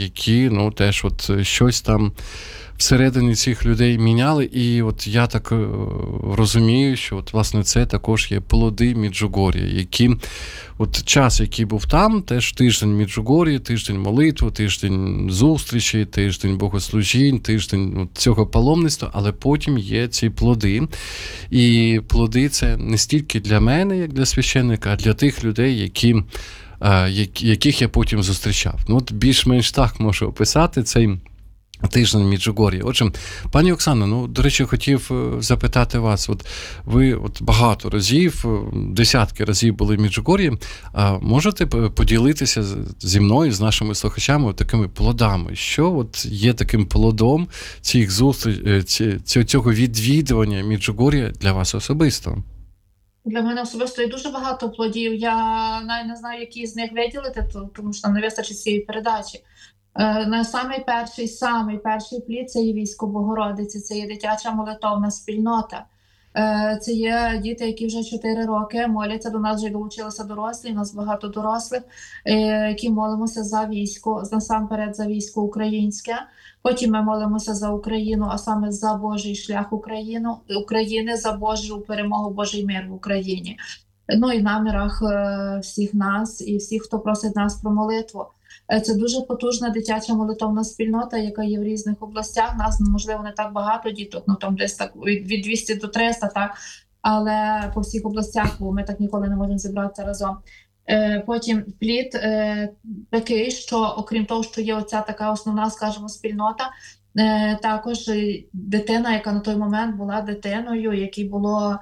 які, ну, теж от щось там всередині цих людей міняли. І от я так розумію, що от, власне, це також є плоди Меджугор'я, які от час, який був там, теж тиждень Меджугор'я, тиждень молитви, тиждень зустрічей, тиждень богослужінь, тиждень от цього паломництва, але потім є ці плоди. І плоди це не стільки для мене, як для священника, а для тих людей, яких я потім зустрічав. Ну, от більш-менш так можу описати цей тиждень Меджугор'я. Отже, пані Оксано, ну, до речі, хотів запитати вас, от ви от багато разів, десятки разів були в Меджугор'ї, можете поділитися зі мною, з нашими слухачами, такими плодами? Що от є таким плодом цих цього відвідування Меджугор'я для вас особисто? Для мене особисто є дуже багато плодів. Я навіть не знаю, які з них виділити, тому що там не вистачить цієї передачі. На самий перший плід це є військо Богородиці, це є дитяча молитовна спільнота. Це є діти, які вже 4 роки моляться, до нас вже долучилися дорослі, у нас багато дорослих, які молимося за військо, насамперед за військо українське. Потім ми молимося за Україну, а саме за Божий шлях України, за Божу перемогу, Божий мир в Україні. Ну і в намірах всіх нас і всіх, хто просить нас про молитву. Це дуже потужна дитяча молитовна спільнота, яка є в різних областях. Нас, можливо, не так багато діток, ну там десь так від 200 до 300, так, але по всіх областях, бо ми так ніколи не можемо зібратися разом. Потім плід такий, що окрім того, що є оця така основна, скажімо, спільнота, також дитина, яка на той момент була дитиною, якій було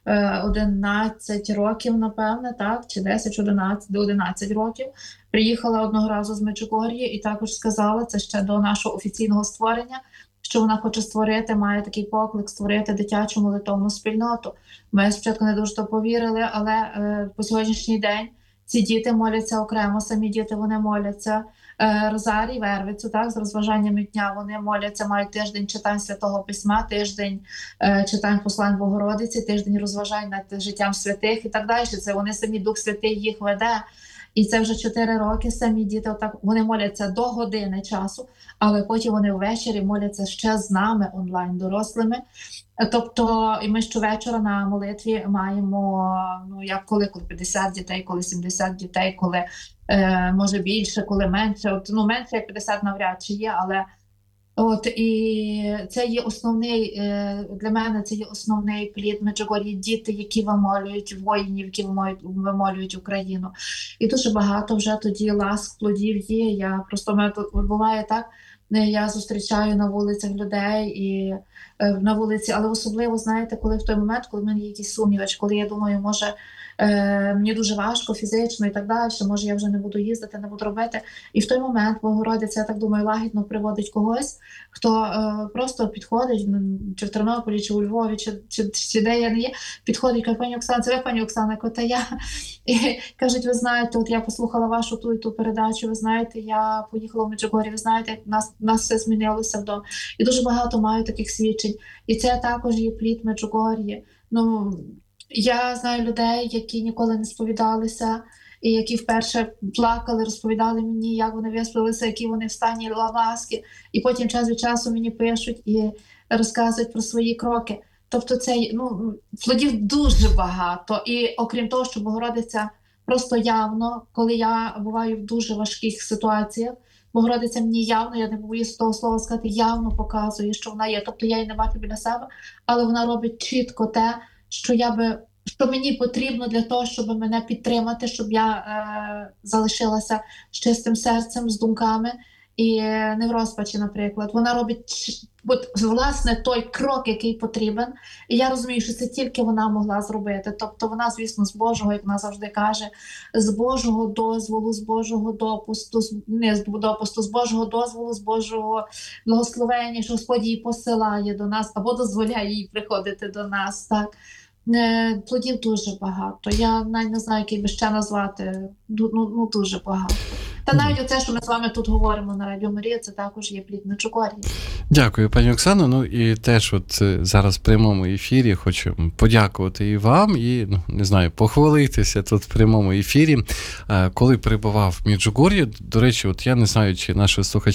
11 років, напевне, так, чи 10, чи 11 років, приїхала одного разу з Меджугор'ї і також сказала, це ще до нашого офіційного створення, що вона хоче створити, має такий поклик створити дитячу молитовну спільноту. Ми спочатку не дуже то повірили, але по сьогоднішній день ці діти моляться окремо, самі діти вони моляться. Розарій, Вервицю, так, з розважаннями дня вони моляться, мають тиждень читань Святого Письма, тиждень читань послань Богородиці, тиждень розважань над життям святих і так далі. Це вони самі, Дух Святий їх веде. І це вже 4 роки самі діти, отак, вони моляться до години часу, але потім вони ввечері моляться ще з нами онлайн дорослими. Тобто, і ми щовечора на молитві маємо, ну, як коли 50 дітей, коли 70 дітей, коли може більше, коли менше. От, ну, менше як 50 навряд чи є, але от, і це є основний, для мене це є основний плід Меджугор'я, діти, які вимолюють воїнів, які вимолюють Україну. І дуже багато вже тоді ласк, плодів є. Я просто, буває так, я зустрічаю на вулицях людей і на вулиці, але особливо, знаєте, коли в той момент, коли в мене є якісь сумніви, коли я думаю, може, мені дуже важко фізично і так далі, може я вже не буду їздити, не буду робити. І в той момент Богородиця, я так думаю, лагідно приводить когось, хто просто підходить, чи в Тернополі, чи у Львові, чи де я не є, підходить, каже: пані Оксана, це ви, пані Оксана? Та я. І кажуть: ви знаєте, от я послухала вашу ту і ту передачу, ви знаєте, я поїхала в Меджугор'я, ви знаєте, нас все змінилося вдома. І дуже багато маю таких свідчень. І це також є плід Меджугор'я. Ну, я знаю людей, які ніколи не сповідалися, і які вперше плакали, розповідали мені, як вони висповілися, які вони в стані ласки. І потім час від часу мені пишуть і розказують про свої кроки. Тобто це, ну, плодів дуже багато. І окрім того, що Богородиця просто явно, коли я буваю в дуже важких ситуаціях, Богородиця мені явно, я не боюсь того слова сказати, явно показує, що вона є. Тобто я її не бачу біля себе, але вона робить чітко те, що мені потрібно для того, щоб мене підтримати, щоб я залишилася з чистим серцем, з думками і не в розпачі, наприклад. Вона робить власне той крок, який потрібен. І я розумію, що це тільки вона могла зробити. Тобто вона, звісно, з Божого, як вона завжди каже, з Божого дозволу, з Божого допусту, не з допусту, з Божого дозволу, з Божого благословення, що Господь її посилає до нас або дозволяє їй приходити до нас. Так. Плодів дуже багато. Я навіть не знаю, який би ще назвати. Ну, дуже багато. Та навіть оце, що ми з вами тут говоримо на Радіо Марія, це також є плід Меджугор'я. Дякую, пані Оксано. Ну і теж от зараз в прямому ефірі хочу подякувати і вам, і, ну, не знаю, похвалитися тут в прямому ефірі. Коли перебував в Меджугор'ї, до речі, от я не знаю, чи наші слухачі